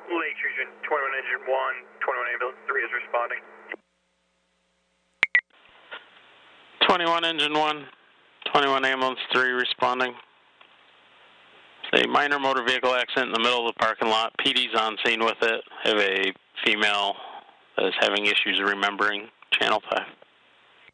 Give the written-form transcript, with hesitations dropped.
Lake Region 21 Engine 1, 21 Ambulance 3 is responding. 21 Engine 1, 21 Ambulance 3 responding. It's a minor motor vehicle accident in the middle of the parking lot. PD's on scene with it. Have a female that is having issues remembering Channel 5.